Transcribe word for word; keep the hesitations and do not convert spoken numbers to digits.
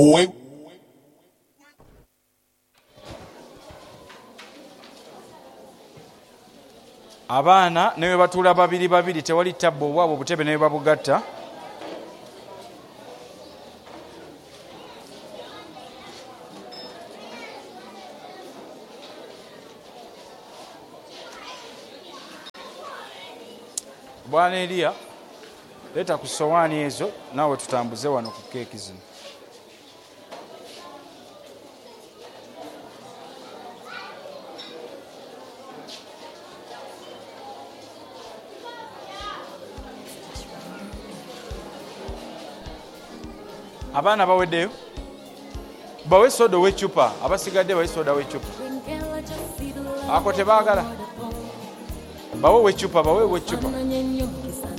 Abaana ne batuula babiri babiri tewali tabbo obwabo obutebe ne babugatta. Bwana Elia leta ku sowaani ezo naawe tutambuze wano ku keeki zino. Abaana baweddeyo bawe soda w'eccupa, abasigadde bawe soda w'eccupa. Ako tebaagala bawe w'eccupa, bawe w'eccupa.